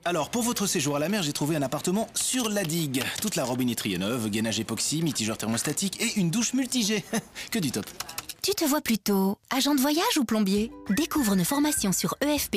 Alors, pour votre séjour à la mer, j'ai trouvé un appartement sur la digue. Toute la robinetterie est neuve, gainage époxy, mitigeur thermostatique et une douche multi-jet. Que du top. Tu te vois plutôt agent de voyage ou plombier? Découvre nos formations sur EFP.